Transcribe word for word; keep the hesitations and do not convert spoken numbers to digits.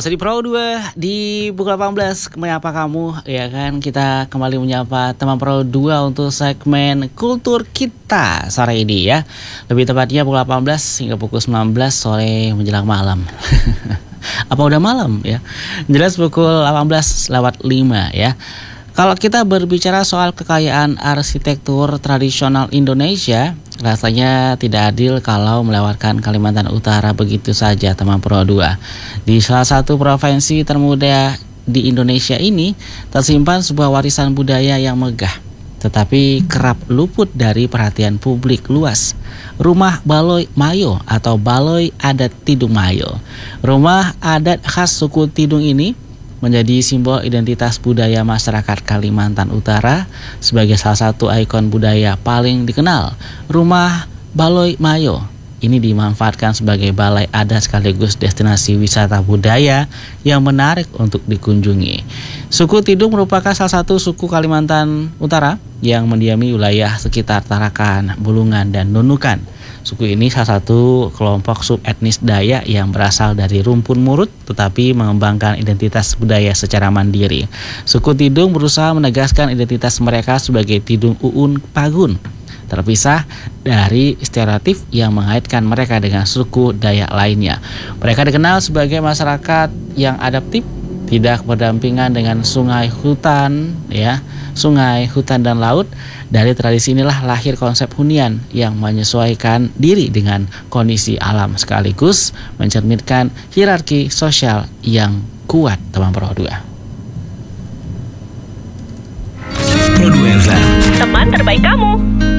Masih di Pro dua di pukul delapan belas. Menyapa kamu, ya kan? Kita kembali menyapa teman Pro dua untuk segmen Kultur Kita sore ini ya. Lebih tepatnya pukul delapan belas hingga pukul sembilan belas sore menjelang malam. Apa udah malam ya? Jelas pukul delapan belas lewat lima ya. Kalau kita berbicara soal kekayaan arsitektur tradisional Indonesia, rasanya tidak adil kalau melewatkan Kalimantan Utara begitu saja, teman Pro dua. Di salah satu provinsi termuda di Indonesia ini tersimpan sebuah warisan budaya yang megah, tetapi kerap luput dari perhatian publik luas. Rumah Baloi Mayo atau Baloi Adat Tidung Mayo. Rumah adat khas suku Tidung ini menjadi simbol identitas budaya masyarakat Kalimantan Utara sebagai salah satu ikon budaya paling dikenal. Rumah Baloi Mayo ini dimanfaatkan sebagai balai adat sekaligus destinasi wisata budaya yang menarik untuk dikunjungi. Suku Tidung merupakan salah satu suku Kalimantan Utara yang mendiami wilayah sekitar Tarakan, Bulungan, dan Nunukan. Suku ini salah satu kelompok subetnis Dayak yang berasal dari rumpun Murut tetapi mengembangkan identitas budaya secara mandiri. Suku Tidung berusaha menegaskan identitas mereka sebagai Tidung Uun Pagun, terpisah dari stereotip yang mengaitkan mereka dengan suku Dayak lainnya. Mereka dikenal sebagai masyarakat yang adaptif, tidak berdampingan dengan sungai, hutan, ya, sungai, hutan, dan laut. Dari tradisi inilah lahir konsep hunian yang menyesuaikan diri dengan kondisi alam sekaligus mencerminkan hierarki sosial yang kuat, teman Pro dua. Pro dua F M, teman terbaik kamu.